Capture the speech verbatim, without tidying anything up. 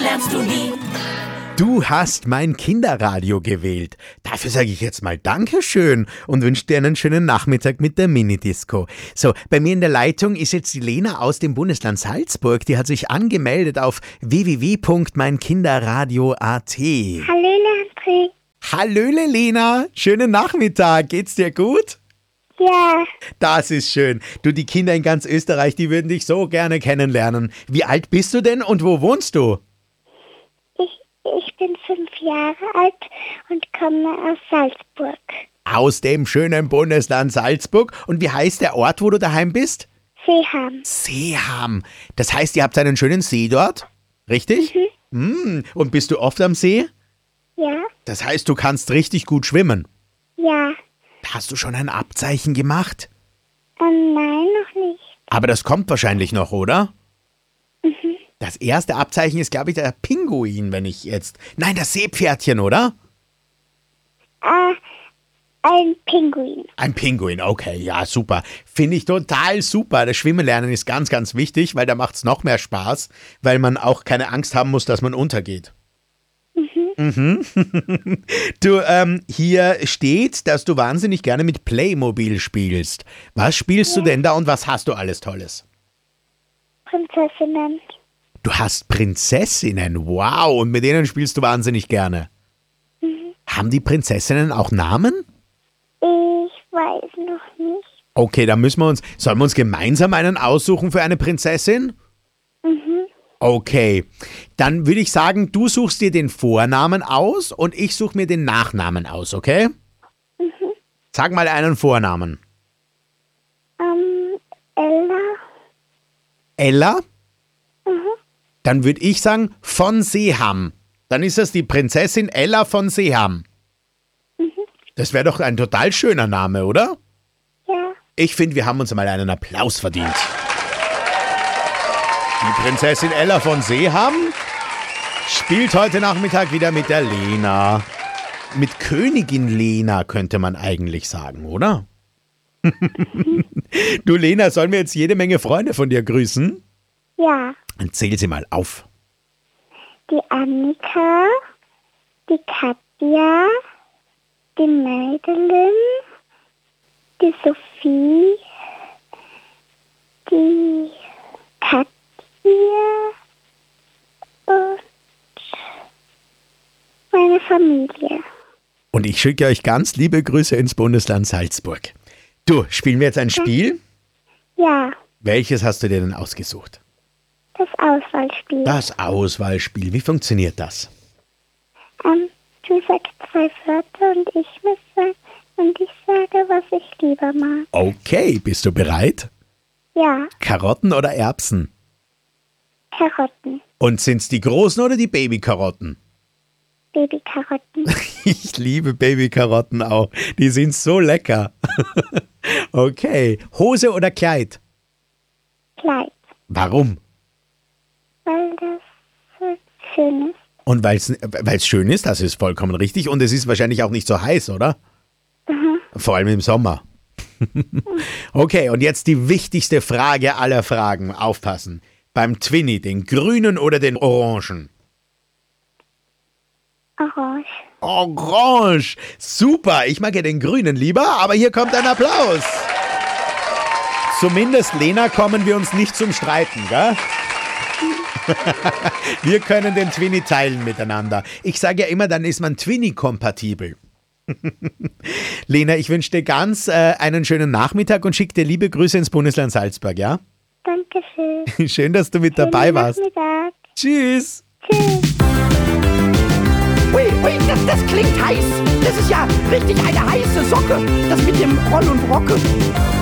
lernst du nie. Du hast mein Kinderradio gewählt. Dafür sage ich jetzt mal Dankeschön und wünsche dir einen schönen Nachmittag mit der Minidisco. So, bei mir in der Leitung ist jetzt die Lena aus dem Bundesland Salzburg. Die hat sich angemeldet auf w w w punkt mein kinderradio punkt a t. Hallöle, André. Hallöle, Lena. Schönen Nachmittag. Geht's dir gut? Ja, Das ist schön. Du, die Kinder in ganz Österreich, die würden dich so gerne kennenlernen. Wie alt bist du denn und wo wohnst du? ich, ich bin fünf Jahre alt und komme aus Salzburg. Aus dem schönen Bundesland Salzburg. Und wie heißt der Ort, wo du daheim bist? Seeham. Seeham. Das heißt, ihr habt einen schönen See dort? Richtig? Mhm. Mm. Und bist du oft am See? Ja, Das heißt, du kannst richtig gut schwimmen. ja. Hast du schon ein Abzeichen gemacht? Ähm, nein, noch nicht. Aber das kommt wahrscheinlich noch, oder? Das erste Abzeichen ist, glaube ich, der Pinguin, wenn ich jetzt... Nein, das Seepferdchen, oder? Äh, ein Pinguin. Ein Pinguin, okay, ja, super. Finde ich total super. Das Schwimmen lernen ist ganz, ganz wichtig, weil da macht es noch mehr Spaß, weil man auch keine Angst haben muss, dass man untergeht. Mhm. Du, ähm, hier steht, dass du wahnsinnig gerne mit Playmobil spielst. Was spielst du denn da und was hast du alles Tolles? Prinzessinnen. Du hast Prinzessinnen, wow, und mit denen spielst du wahnsinnig gerne. Haben die Prinzessinnen auch Namen? Ich weiß noch nicht. Okay, dann müssen wir uns, sollen wir uns gemeinsam einen aussuchen für eine Prinzessin? Okay, dann würde ich sagen, du suchst dir den Vornamen aus und ich suche mir den Nachnamen aus, okay? Sag mal einen Vornamen. Ähm, Ella. Ella? Dann würde ich sagen von Seeham. Dann ist das die Prinzessin Ella von Seeham. Das wäre doch ein total schöner Name, oder? Ja, Ich finde, wir haben uns mal einen Applaus verdient. Die Prinzessin Ella von Seeham spielt heute Nachmittag wieder mit der Lena. Mit Königin Lena könnte man eigentlich sagen, oder? Du Lena, sollen wir jetzt jede Menge Freunde von dir grüßen? ja. Dann zähl sie mal auf. Die Annika, die Katja, die Madeleine, die Sophie, die Katja und meine Familie. Und ich schicke euch ganz liebe Grüße ins Bundesland Salzburg. Du, spielen wir jetzt ein Spiel? Ja, Welches hast du dir denn ausgesucht? das Auswahlspiel. Das Auswahlspiel. Wie funktioniert das? Ähm, du sagst zwei Wörter und ich muss sagen, und ich sage, was ich lieber mag. Okay, bist du bereit? Ja, Karotten oder Erbsen? Karotten, Und sind's die großen oder die Babykarotten? Babykarotten, Ich liebe Babykarotten auch. Die sind so lecker. Okay, Hose oder Kleid? Kleid, Warum? weil das so schön ist. Und weil es schön ist, das ist vollkommen richtig. Und es ist wahrscheinlich auch nicht so heiß, oder? Vor allem im Sommer. Okay, und jetzt die wichtigste Frage aller Fragen. Aufpassen. Beim Twinny, den grünen oder den orangen? Orange. Orange. Super, ich mag ja den grünen lieber, aber hier kommt ein Applaus. Zumindest, Lena, kommen wir uns nicht zum Streiten, gell? Wir können den Twinny teilen miteinander. Ich sage ja immer, dann ist man Twinny-kompatibel. Lena, ich wünsche dir ganz äh, einen schönen Nachmittag und schicke dir liebe Grüße ins Bundesland Salzburg, ja? Dankeschön. Schön, dass du mit dabei Schönen warst. Nachmittag. Tschüss. Tschüss. Ui, ui, das, das klingt heiß. Das ist ja richtig eine heiße Socke. Das mit dem Roll und Rocke.